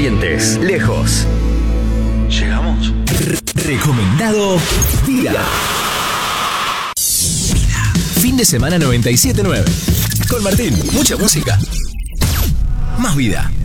Corrientes, lejos. Llegamos. Recomendado Vida. Fin de semana 97.9. Con Martín, mucha música. Más vida.